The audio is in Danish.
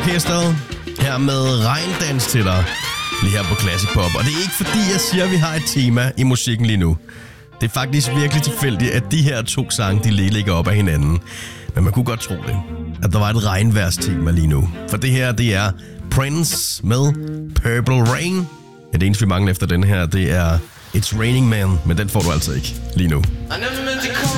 Orkestret her med regndans til dig. Lige her på Classic Pop. Og det er ikke fordi, jeg siger, at vi har et tema i musikken lige nu. Det er faktisk virkelig tilfældigt, at de her to sange, de ligger op af hinanden. Men man kunne godt tro det, at der var et regnværstema lige nu. For det her, det er Prince med Purple Rain. Ja, det eneste, vi mangler efter den her, det er It's Raining Man. Men den får du altså ikke lige nu.